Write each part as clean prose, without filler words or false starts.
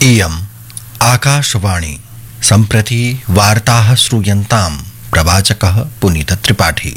इयम् आकाशवाणी सम्प्रति वार्ताः श्रूयन्ताम् प्रवाचकः पुनीत त्रिपाठी।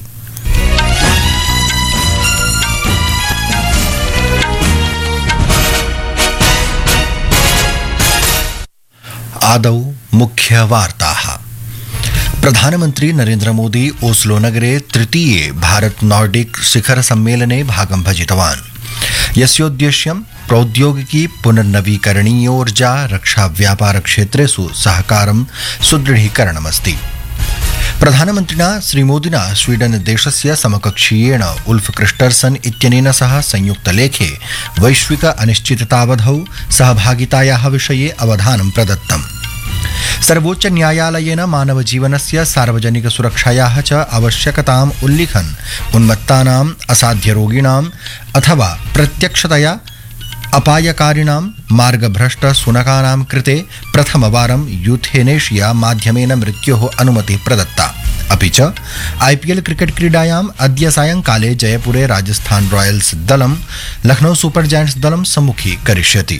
आदौ मुख्यवार्ताः। प्रधानमन्त्री नरेन्द्र मोदी ओस्लो नगरे तृतीये भारत नॉर्डिक शिखर सम्मेलने भागं भजितवान्, यस्योद्देश्यं प्रौद्योगिकी पुनर्नवीकरणीयोर्जा रक्षा व्यापार क्षेत्रेषु सहकारं सुदृढीकरणमस्ति। प्रधानमन्त्रिणा श्रीमोदिना स्वीडन देशस्य समकक्षीयेण उल्फ क्रिस्टर्सन इत्यनेन सह संयुक्तलेखे वैश्विक अनिश्चिततावधौ सहभागितायाः विषये अवधानं प्रदत्तम्। सर्वोच्च न्यायालयेन मानव जीवनस्य सार्वजनिक सुरक्षायाः च आवश्यकताम् उल्लिखन् उन्मत्तानाम् असाध्यरोगिणाम् अथवा प्रत्यक्षतया अपायकारिणां मार्गभ्रष्ट शुनकानां कृते प्रथमवारं यूथेनेशिया माध्यमेन मृत्योः अनुमतिः प्रदत्ता। अपि च IPL क्रिकेट क्रीडायाम् अद्य सायंकाले जयपुरे राजस्थान रॉयल्स दलं लखनऊ सुपर जायंट्स दलं सम्मुखीकरिष्यति।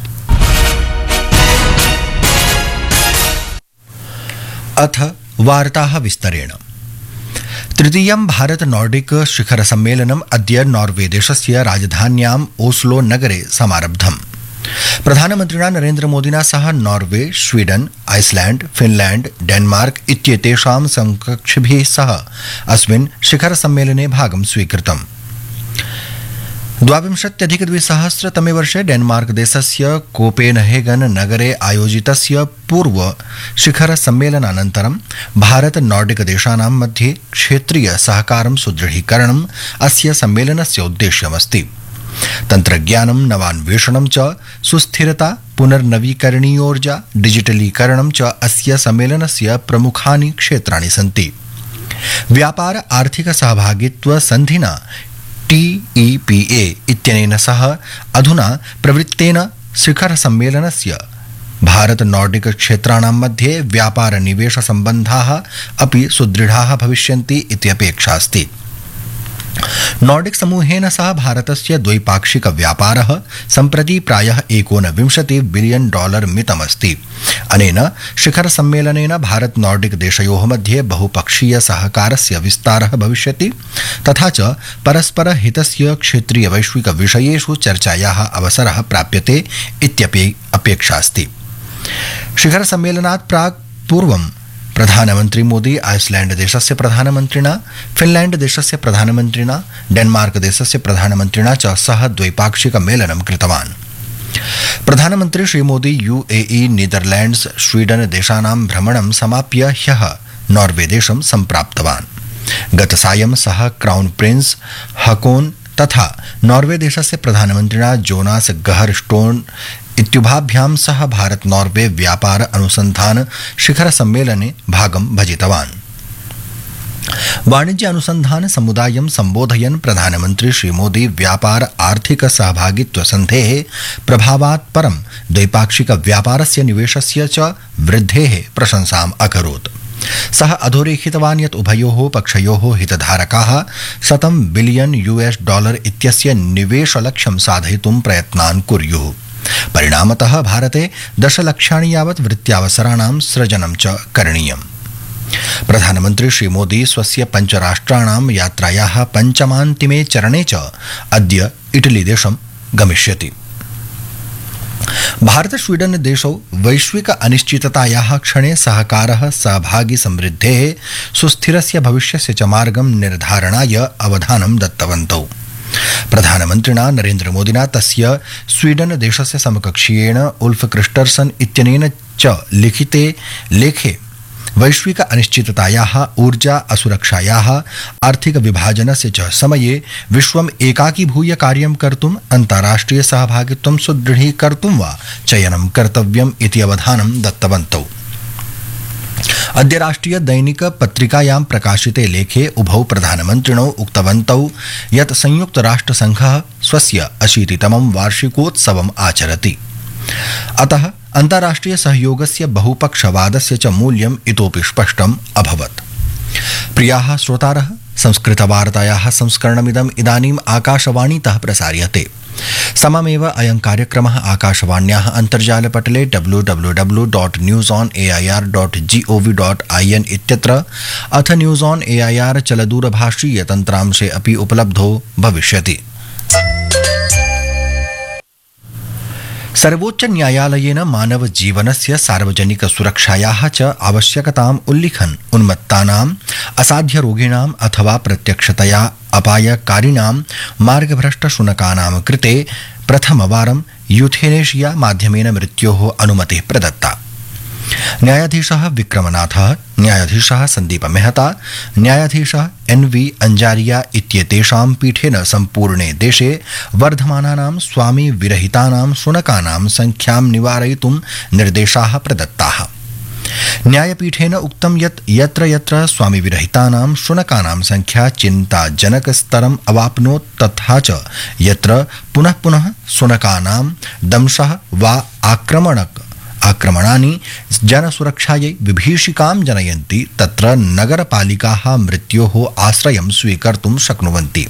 अथ वार्ताः विस्तरेण। तृतीयं भारत नॉर्डिक शिखर सम्मेलनम् अद्य नॉर्वे देशस्य राजधान्याम् ओस्लो नगरे समारब्धम्। प्रधानमन्त्रिणा नरेन्द्र मोदिना सह Norway, Sweden, Iceland, Finland, Denmark इत्येतेषां समकक्षिभिः सह अस्मिन् शिखर सम्मेलने भागं स्वीकृतम्। 2020 वर्षे डेनमार्क देशस्य कोपेनहेगन नगरे आयोजितस्य पूर्व शिखर सम्मेलनानन्तरं भारत नॉर्डिक देशानां मध्ये क्षेत्रीय सहकारं सुदृढीकरणम् अस्य सम्मेलनस्य उद्देश्यमस्ति। तन्त्रज्ञानं, नवान्वेषणं च, सुस्थिरता, पुनर्नवीकरणीयोर्जा, डिजिटलीकरणं च अस्य सम्मेलनस्य प्रमुखानि क्षेत्राणि सन्ति। व्यापार आर्थिक सहभागित्व सन्धिना TEPA इत्यनेन सह अधुना प्रवृत्तेन शिखर सम्मेलनस्य भारत नॉर्डिक क्षेत्राणां मध्ये व्यापार निवेश सम्बन्धाः अपि सुदृढाः भविष्यन्ति इति अपेक्षा अस्ति। नॉर्डिक समूहेन सह भारतस्य द्वैपाक्षिक व्यापारः सम्प्रति प्रायः $19 बिलियन मितमस्ति। अनेन शिखर सम्मेलनेन भारत नॉर्डिक देशयोः मध्ये बहुपक्षीय सहकारस्य विस्तारः भविष्यति, तथा च परस्पर हितस्य क्षेत्रीय वैश्विक विषयेषु चर्चायाः अवसरः प्राप्यते इत्यपि अपेक्षा अस्ति। शिखर सम्मेलनात् प्राक् पूर्वं प्रधानमन्त्री मोदी आइसलैंड देशस्य प्रधानमन्त्रिणा, फिनलैंड देशस्य प्रधानमन्त्रिणा, डेनमार्क देशस्य प्रधानमन्त्रिणा च सह द्वैपाक्षिक मेलनं कृतवान्। प्रधानमन्त्री श्रीमोदी UAE, नीदरलैंड्स, स्वीडन देशानां भ्रमणं समाप्य ह्यः नॉर्वे देशं सम्प्राप्तवान्। गतसायं सः क्राउन प्रिंस हकोन तथा नॉर्वे देशस्य प्रधानमन्त्रिणा जोनास गहर स्टोन इत्युभाभ्यां सह भारत नॉर्वे व्यापार अनुसंधान शिखर सम्मेलने भागं भजितवान्। वाणिज्य अनुसंधान समुदायं सम्बोधयन् प्रधानमन्त्री श्रीमोदी व्यापार आर्थिक सहभागित्व सन्धेः प्रभावात् परं द्वैपाक्षिक व्यापारस्य निवेशस्य च वृद्धेः प्रशंसाम् अकरोत्। सः अधोरेखितवान् यत् उभयोः पक्षयोः हितधारकाः $100 बिलियन इत्यस्य निवेशलक्ष्यं साधयितुं प्रयत्नान् कुर्युः। परिणामतः भारते 10 लक्षाणि यावत् वृत्त्यावसराणां सृजनं च करणीयम्। प्रधानमन्त्री श्रीमोदी स्वस्य 5 राष्ट्राणां यात्रायाः पञ्चमान्तिमे चरणे च अद्य इटली देशं गमिष्यति। भारत स्वीडन देशौ वैश्विक अनिश्चिततायाः क्षणे सहकारः सहभागी समृद्धेः सुस्थिरस्य भविष्यस्य च मार्गं निर्धारणाय अवधानं दत्तवन्तौ। प्रधानमन्त्रिणा नरेन्द्र मोदिना तस्य स्वीडन देशस्य समकक्षीयेण उल्फ क्रिस्टर्सन इत्यनेन च लिखिते लेखे वैश्विक अनिश्चिततायाः, ऊर्जा असुरक्षायाः, आर्थिक विभाजनस्य च समये विश्वम् एकाकीभूय कार्यं कर्तुम् अन्ताराष्ट्रिय सहभागित्वं सुदृढीकर्तुं वा चयनं कर्तव्यम् इति अवधानं दत्तवन्तौ। अद्य राष्ट्रिय दैनिक पत्रिकायां प्रकाशिते लेखे उभौ प्रधानमन्त्रिणौ उक्तवन्तौ यत् संयुक्त राष्ट्रसङ्घः स्वस्य 80तमं वार्षिकोत्सवम् आचरति। अतः अन्ताराष्ट्रिय सहयोगस्य बहुपक्षवादस्य च मूल्यम् इतोपि स्पष्टम् अभवत्। प्रियाः श्रोतारः, संस्कृतवार्तायाः संस्करणमिदम् इदानीम् आकाशवाणीतः प्रसार्यते। सममेव अयं कार्यक्रमः आकाशवाण्याः अन्तर्जालपटले www.newsonair.gov.in इत्यत्र अथ न्यूज़ ऑन एआईआर चलदूरभाषीय तन्त्रांशे अपि उपलब्धो भविष्यति। सर्वोच्च न्यायालयेन मानव जीवनस्य सार्वजनिक सुरक्षायाः च आवश्यकताम् उल्लिखन् उन्मत्तानाम् असाध्यरोगिणाम् अथवा प्रत्यक्षतया अपायकारिणां मार्गभ्रष्टशुनकानां कृते प्रथमवारं यूथेनेशिया माध्यमेन मृत्योः अनुमतिः प्रदत्ता। न्यायाधीशः विक्रमनाथः, न्यायाधीशः सन्दीप मेहता, न्यायाधीशः NV अंजारिया इत्येतेषां पीठेन सम्पूर्णे देशे वर्धमानानां स्वामी विरहितानां शुनकानां संख्यां निवारयितुं निर्देशाः प्रदत्ताः। न्यायपीठेन उक्तं यत् यत्र यत्र स्वामी विरहितानां शुनकानां संख्या चिन्ताजनकस्तरम् अवाप्नोत् तथा च यत्र पुनः पुनः शुनकानां दंशः वा आक्रमणानि जनसुरक्षायै विभीषिकां जनयन्ति तत्र नगरपालिकाः मृत्योः आश्रयं स्वीकर्तुं शक्नुवन्ति।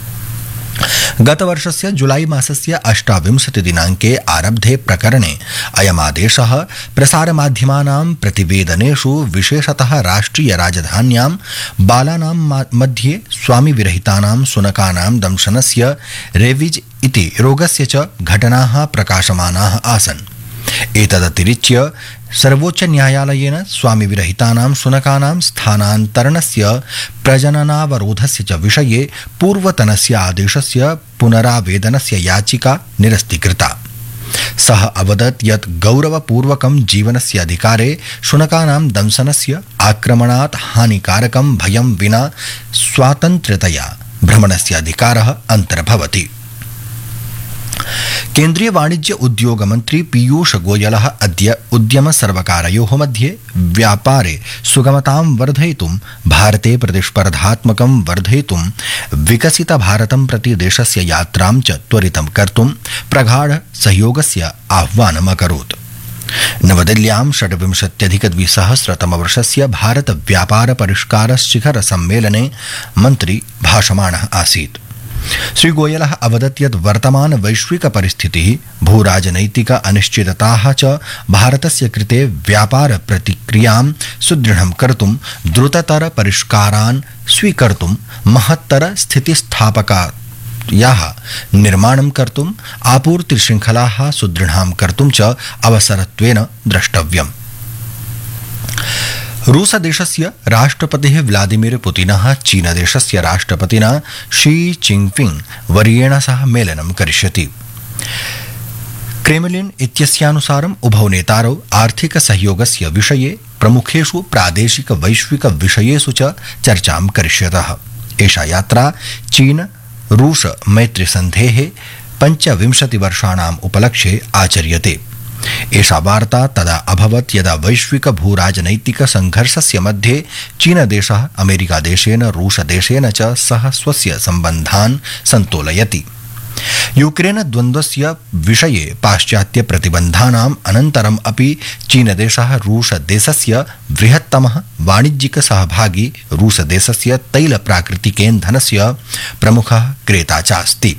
गतवर्षस्य जुलाई मासस्य 28 दिनाङ्के आरब्धे प्रकरणे अयमादेशः प्रसारमाध्यमानां प्रतिवेदनेषु विशेषतः राष्ट्रिय राजधान्यां बालानां मध्ये स्वामी विरहितानां शुनकानां दंशनस्य रेविज इति रोगस्य च घटनाः प्रकाशमानाः आसन्। एतदतिरिच्य सर्वोच्च न्यायालयेन स्वामी विरहितानां शुनकानां स्थानान्तरणस्य प्रजननावरोधस्य च विषये पूर्वतनस्य आदेशस्य पुनरावेदनस्य याचिका निरस्तीकृता। सः अवदत् यत् गौरवपूर्वकं जीवनस्य अधिकारे शुनकानां दंशनस्य आक्रमणात् हानिकारकं भयं विना स्वातन्त्र्यतया भ्रमणस्य अधिकारः अन्तर्भवति। केन्द्रीय वाणिज्य उद्योग मंत्री पीयूष गोयलः अद्य उद्यम सर्वकारयोः मध्ये व्यापारे सुगमतां वर्धयितुं भारते प्रतिस्पर्धात्मकं वर्धयितुं विकसित भारतं प्रति देशस्य यात्रां च त्वरितं कर्तुं प्रगाढ सहयोगस्य आह्वानम् अकरोत्। नवदिल्ल्यां 26-अधिक-2000 भारत व्यापार परिष्कार शिखर सम्मेलने मन्त्री भाषमाणः आसीत्। श्री गोयलः अवदत् यत् वर्तमान वैश्विक परिस्थितिः भूराजनैतिक अनिश्चितताः च भारतस्य कृते व्यापार प्रतिक्रियां सुदृढं कर्तुं द्रुततर परिष्कारान् स्वीकर्तुं महत्तर स्थितिस्थापकायाः निर्माणं कर्तुं आपूर्तिशृङ्खलाः सुदृढां कर्तुं च अवसरत्वेन द्रष्टव्यम्। रूसदेशस्य राष्ट्रपतिः व्लादिमीर पुतिनः चीनदेशस्य राष्ट्रपतिना शी चिनफिंग वर्येण सह मेलनं करिष्यति। क्रेमलिन इत्यस्यानुसारम् उभौ नेतारौ आर्थिक सहयोगस्य विषये प्रमुखेषु प्रादेशिक वैश्विक विषयेषु च चर्चां करिष्यतः। एषा यात्रा चीन रूस मैत्रीसन्धेः 25 वर्षाणाम् उपलक्ष्ये आचर्यते। एषा वार्ता तदा अभवत् यदा वैश्विक भूराजनैतिक संघर्षस्य मध्ये चीनदेशः अमेरिकादेशेन रूसदेशेन च सह स्वस्य सम्बन्धान् सन्तोलयति। यूक्रेन द्वन्द्वस्य विषये पाश्चात्य प्रतिबन्धानाम् अनन्तरम् अपि चीनदेशः रूसदेशस्य बृहत्तमः वाणिज्यिक सहभागी रूसदेशस्य तैल प्राकृतिकेन्धनस्य प्रमुखः क्रेता चास्ति।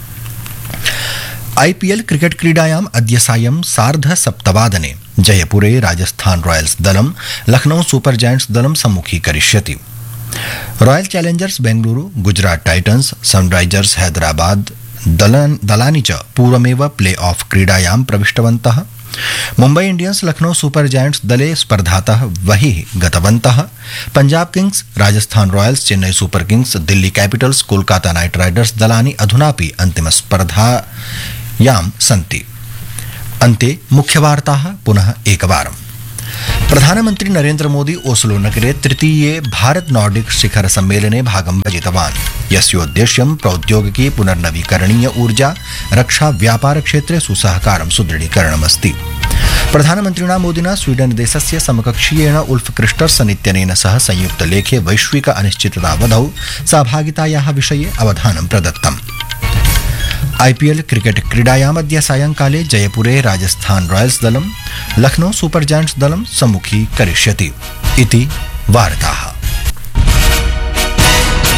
IPL क्रिकेट क्रीडायाम् अद्य सायं 7:30 जयपुरे राजस्थान रॉयल्स दलं लखनऊ सुपर जायंट्स दलं सम्मुखीकरिष्यति। Royal Challengers Bengaluru, Gujarat titans, Sunrisers Hyderabad दलानि च पूर्वमेव प्ले ऑफ क्रीडायां प्रविष्टवन्तः। Mumbai Indians Lucknow super giants दले स्पर्धातः बहिः गतवन्तः। Punjab Kings, Rajasthan Royals, Chennai super Kings, Delhi Capitals, Kolkata night Riders दलानि अधुनापि अन्तिमस्पर्धायां सन्ति। अन्ते मुख्यवार्ताः पुनः एकवारम्। प्रधानमन्त्री नरेन्द्र मोदी ओस्लो नगरे तृतीये भारत नॉर्डिक शिखर सम्मेलने भागं भजितवान्, यस्योद्देश्यं प्रौद्योगिकी पुनर्नवीकरणीय ऊर्जा रक्षा व्यापार क्षेत्रे सुसहकारं सुदृढीकरणमस्ति। प्रधानमन्त्रिणा मोदिना स्वीडन देशस्य समकक्षीयेण उल्फ क्रिस्टर्सन इत्यनेन सह संयुक्त लेखे वैश्विक अनिश्चिततावधौ सहभागितायाः विषये अवधानं प्रदत्तम्। IPL क्रिकेट क्रीडायामद्य सायंकाले जयपुरे राजस्थान रॉयल्स दलं लखनऊ सुपर जायंट्स दलं सम्मुखीकरिष्यति इति वार्ताः।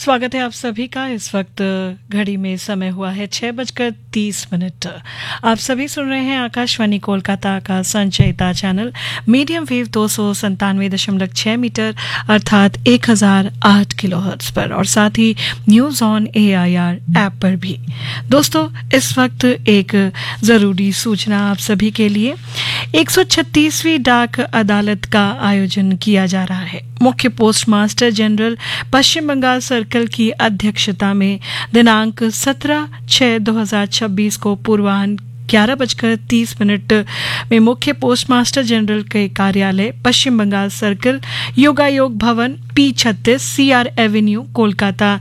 स्वागत है आप सभी का। इस वक्त घड़ी में समय हुआ है 6:30। आप सभी सुन रहे हैं आकाशवाणी कोलकाता का संचयिता चैनल मीडियम वेव 297.6 मीटर अर्थात 1008 किलोहर्ट्ज पर और साथ ही न्यूज ऑन AIR ऐप पर भी। दोस्तों, इस वक्त एक जरूरी सूचना आप सभी के लिए। 136वीं डाक अदालत का आयोजन किया जा रहा है। मुख्य पोस्ट मास्टर जनरल पश्चिम बंगाल सर्कल की अध्यक्षता में दिनांक 17/6/2026 को पूर्वाह्न 11:30 में मुख्य पोस्ट मास्टर जनरल के कार्यालय पश्चिम बंगाल सर्कल, योगायोग भवन, P36 CR एवेन्यू, कोलकाता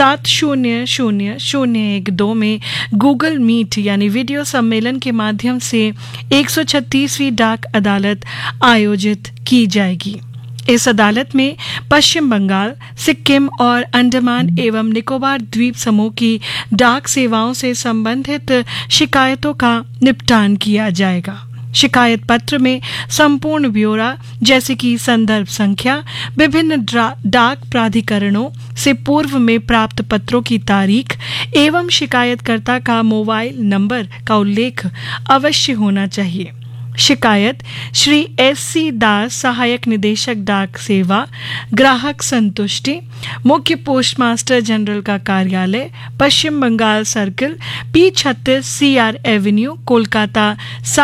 700012 में गूगल मीट यानी वीडियो सम्मेलन के माध्यम से 136वीं डाक अदालत आयोजित की जाएगी। इस अदालत में पश्चिम बंगाल, सिक्किम और अंडमान एवं निकोबार द्वीप समूह की डाक सेवाओं से संबंधित शिकायतों का निपटान किया जाएगा। शिकायत पत्र में संपूर्ण ब्यौरा जैसे कि संदर्भ संख्या, विभिन्न डाक प्राधिकरणों से पूर्व में प्राप्त पत्रों की तारीख एवं शिकायतकर्ता का मोबाइल नंबर का उल्लेख अवश्य होना चाहिए। शिकायत श्री SC दास, सहायक निदेशक डाक सेवा, ग्राहक संतुष्टि, मुख्य पोस्ट मास्टर जनरल का कार्यालय पश्चिम Bengal circle, P36 CR Avenue, Kolkata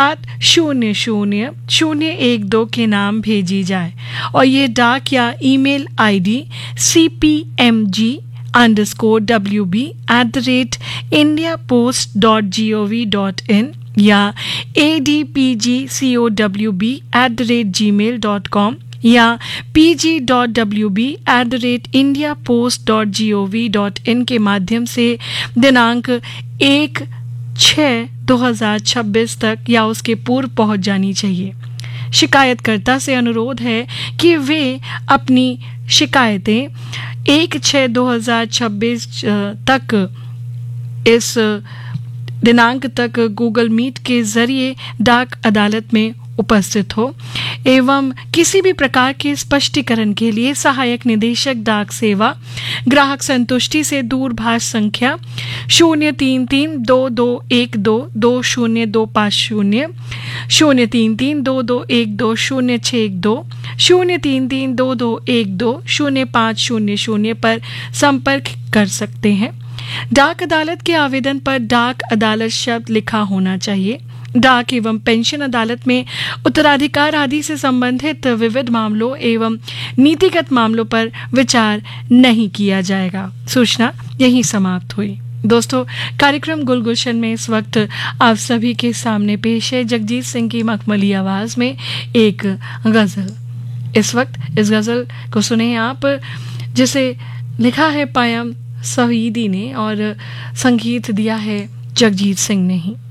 700012 के नाम भेजी जाए और ये डाक या ईमेल ID cpmg_wb@indiapost.gov.in या adpgcowb@gmail.com या pg.wb@indiapost.gov.in के माध्यम से दिनांक 1/6/2026 तक या उसके पूर्व पहुंच जानी चाहिए। शिकायतकर्ता से अनुरोध है कि वे अपनी शिकायतें 1/6/2026 तक इस दिनांक तक गूगल मीट के जरिए डाक अदालत में उपस्थित हो एवं किसी भी प्रकार के स्पष्टीकरण के लिए सहायक निदेशक डाक सेवा, ग्राहक संतुष्टि से दूरभाष संख्या 033-2212-2025, 033-2212-0612, 033-2212-0500 पर संपर्क कर सकते हैं। डाक अदालत के आवेदन पर डाक अदालत शब्द लिखा होना चाहिए। डाक एवं पेंशन अदालत में उत्तराधिकार आदि से संबंधित विविध मामलों एवं नीतिगत मामलों पर विचार नहीं किया जाएगा। सूचना यहीं समाप्त हुई। दोस्तों, कार्यक्रम गुलगुलशन में इस वक्त आप सभी के सामने पेश है जगजीत सिंह की मखमली आवाज में एक गजल। इस वक्त इस गजल को सुने आप, जिसे लिखा है पायम सहीदी ने और संगीत दिया है जगजीत सिंह ने ही।